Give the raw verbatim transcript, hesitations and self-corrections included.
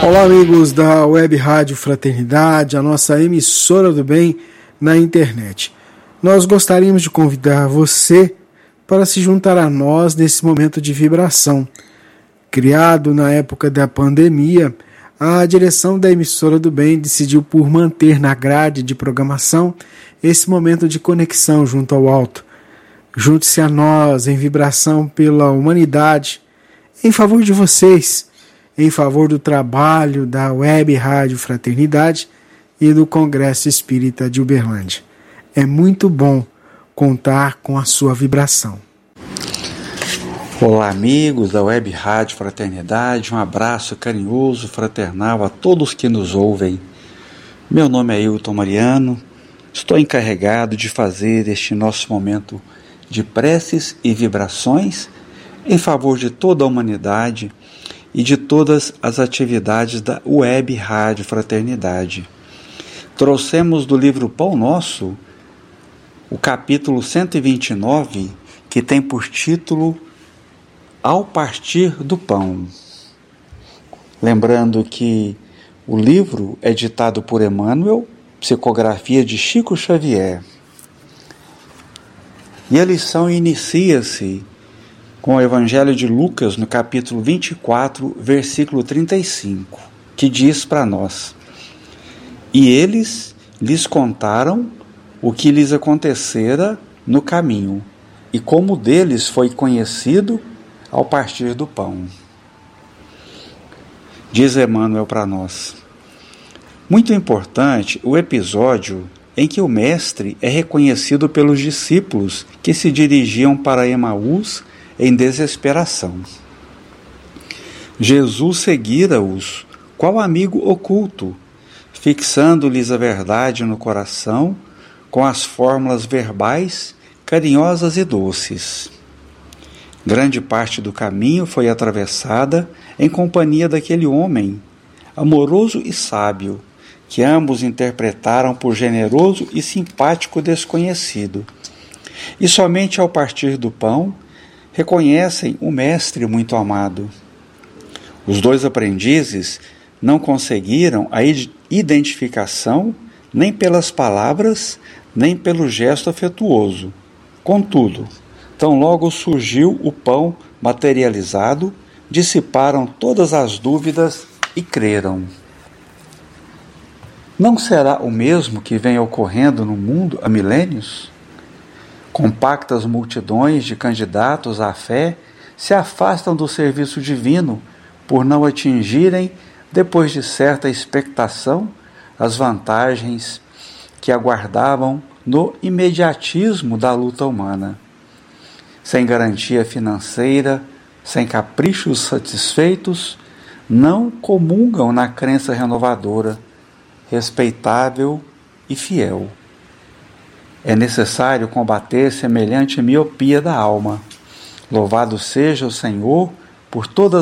Olá, amigos da Web Rádio Fraternidade, a nossa emissora do bem na internet. Nós gostaríamos de convidar você para se juntar a nós nesse momento de vibração. Criado na época da pandemia, a direção da emissora do bem decidiu por manter na grade de programação esse momento de conexão junto ao alto. Junte-se a nós em vibração pela humanidade, em favor de vocês, em favor do trabalho da Web Rádio Fraternidade e do Congresso Espírita de Uberlândia. É muito bom contar com a sua vibração. Olá, amigos da Web Rádio Fraternidade, um abraço carinhoso, fraternal a todos que nos ouvem. Meu nome é Hilton Mariano, estou encarregado de fazer este nosso momento de preces e vibrações em favor de toda a humanidade e de todas as atividades da Web Rádio Fraternidade. Trouxemos do livro Pão Nosso o capítulo cento e vinte e nove, que tem por título Ao Partir do Pão. Lembrando que o livro é ditado por Emmanuel, psicografia de Chico Xavier. E a lição inicia-se com o Evangelho de Lucas, no capítulo vinte e quatro, versículo trinta e cinco, que diz para nós: E eles lhes contaram o que lhes acontecera no caminho, e como deles foi conhecido ao partir do pão. Diz Emmanuel para nós: muito importante o episódio em que o Mestre é reconhecido pelos discípulos que se dirigiam para Emaús em desesperação. Jesus seguira-os, qual amigo oculto, fixando-lhes a verdade no coração com as fórmulas verbais carinhosas e doces. Grande parte do caminho foi atravessada em companhia daquele homem, amoroso e sábio, que ambos interpretaram por generoso e simpático desconhecido. E somente ao partir do pão, reconhecem o Mestre muito amado. Os dois aprendizes não conseguiram a identificação nem pelas palavras, nem pelo gesto afetuoso. Contudo, tão logo surgiu o pão materializado, dissiparam todas as dúvidas e creram. Não será o mesmo que vem ocorrendo no mundo há milênios? Compactas multidões de candidatos à fé se afastam do serviço divino por não atingirem, depois de certa expectação, as vantagens que aguardavam no imediatismo da luta humana. Sem garantia financeira, sem caprichos satisfeitos, não comungam na crença renovadora, respeitável e fiel. É necessário combater semelhante miopia da alma. Louvado seja o Senhor por todas